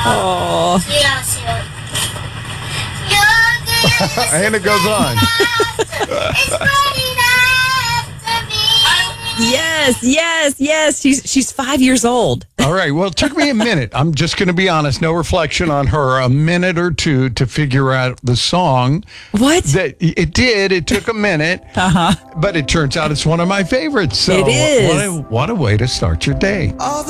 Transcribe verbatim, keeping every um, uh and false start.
Oh. And it goes on. Yes, yes, yes. She's she's five years old. All right. Well, it took me a minute. I'm just going to be honest. No reflection on her. A minute or two to figure out the song. What? That it did. It took a minute. Uh-huh. But it turns out it's one of my favorites. So It is. What a, what a way to start your day. All